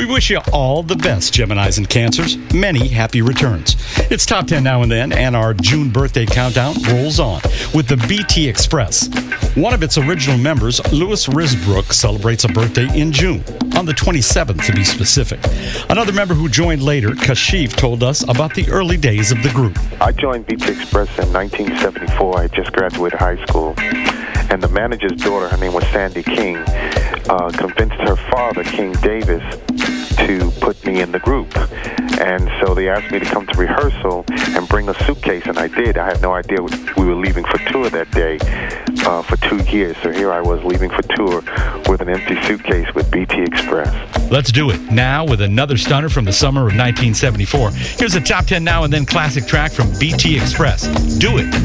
We wish you all the best, Geminis and Cancers. Many happy returns. It's Top 10 Now and Then, and our June birthday countdown rolls on with the BT Express. One of its original members, Louis Risbrook, celebrates a birthday in June, on the 27th to be specific. Another member who joined later, Kashif, told us about the early days of the group. I joined BT Express in 1974. I had just graduated high school. And the manager's daughter, her name was Sandy King, convinced her father, King Davis, to put me in the group. And so they asked me to come to rehearsal and bring a suitcase, and I did. I had no idea we were leaving for tour that day for 2 years. So here I was leaving for tour with an empty suitcase with BT Express. Let's do it now with another stunner from the summer of 1974. Here's a Top 10 Now and Then classic track from BT Express. Do It.